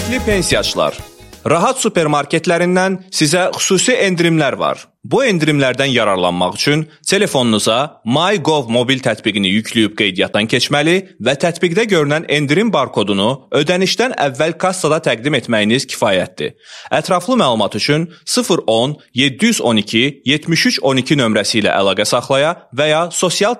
Hörmətli pensiyaçılar, Rahat supermarketlərindən sizə xüsusi endirimlər var. Bu endirimlərdən yararlanmaq üçün telefonunuza MyGov mobil tətbiqini yükləyib qeydiyyatdan keçməli və tətbiqdə görünən endirim barkodunu ödənişdən əvvəl kassada təqdim etməyiniz kifayətdir. Ətraflı məlumat üçün 010 712 7312 nömrəsi ilə əlaqə saxlaya və ya sosial